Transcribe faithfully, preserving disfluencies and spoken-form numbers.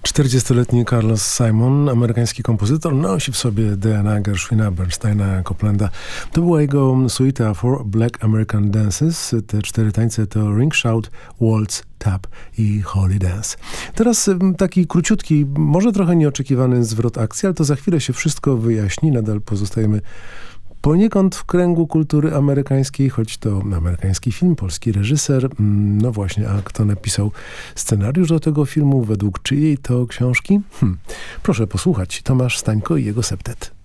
czterdziestoletni Carlos Simon, amerykański kompozytor, nosi w sobie D N A Gershwina, Bernsteina, Coplanda. To była jego suita Four Black American Dances. Te cztery tańce to Ring Shout, Waltz, Tap i Holy Dance. Teraz taki króciutki, może trochę nieoczekiwany zwrot akcji, ale to za chwilę się wszystko wyjaśni. Nadal pozostajemy poniekąd w kręgu kultury amerykańskiej, choć to amerykański film, polski reżyser. No właśnie, a kto napisał scenariusz do tego filmu? Według czyjej to książki? Hm. Proszę posłuchać. Tomasz Stańko i jego septet.